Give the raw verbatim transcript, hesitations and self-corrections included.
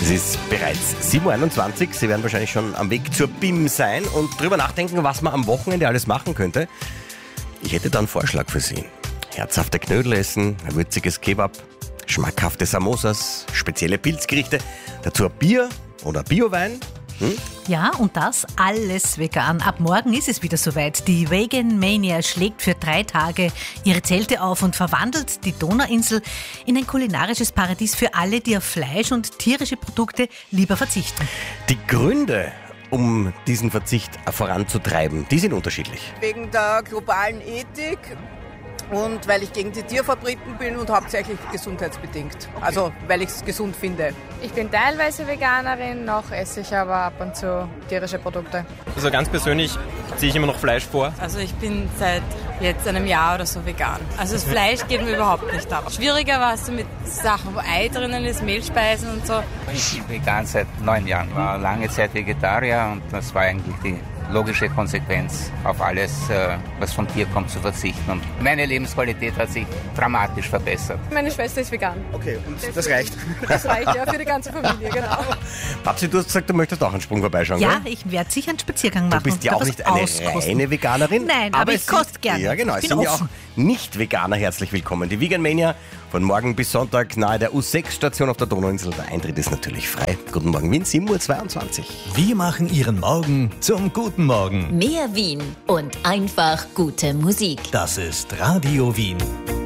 Es ist bereits sieben Uhr einundzwanzig. Sie werden wahrscheinlich schon am Weg zur B I M sein und drüber nachdenken, was man am Wochenende alles machen könnte. Ich hätte da einen Vorschlag für Sie. Herzhafte Knödel essen, ein würziges Kebab, schmackhafte Samosas, spezielle Pilzgerichte, dazu ein Bier oder Biowein. Hm? Ja, und das alles vegan. Ab morgen ist es wieder soweit. Die Vegan Mania schlägt für drei Tage ihre Zelte auf und verwandelt die Donauinsel in ein kulinarisches Paradies für alle, die auf Fleisch und tierische Produkte lieber verzichten. Die Gründe, um diesen Verzicht voranzutreiben, die sind unterschiedlich. Wegen der globalen Ethik und weil ich gegen die Tierfabriken bin und hauptsächlich gesundheitsbedingt. Also weil ich es gesund finde. Ich bin teilweise Veganerin, noch esse ich aber ab und zu tierische Produkte. Also ganz persönlich ziehe ich immer noch Fleisch vor. Also ich bin seit jetzt einem Jahr oder so vegan. Also das Fleisch geht mir überhaupt nicht ab. Schwieriger war es so mit Sachen, wo Ei drinnen ist, Mehlspeisen und so. Ich bin vegan seit neun Jahren, war lange Zeit Vegetarier und das war eigentlich die logische Konsequenz, auf alles, was vom Tier kommt, zu verzichten. Und meine Lebensqualität hat sich dramatisch verbessert. Meine Schwester ist vegan. Okay, und das reicht? Das reicht ja für die ganze Familie, genau. Babsi, du hast gesagt, du möchtest auch einen Sprung vorbeischauen, Ja, gell? ich werde sicher einen Spaziergang machen. Du bist ja und auch was nicht eine auskosten. reine Veganerin. Nein, aber, ich es koste sind- gerne. Ja, genau. Ich Es bin sind ja auch offen. Nicht-Veganer herzlich willkommen. Die Vegan Mania von morgen bis Sonntag nahe der U sechs Station auf der Donauinsel. Der Eintritt ist natürlich frei. Guten Morgen Wien, sieben Uhr zweiundzwanzig. Wir machen Ihren Morgen zum guten Morgen. Mehr Wien und einfach gute Musik. Das ist Radio Wien.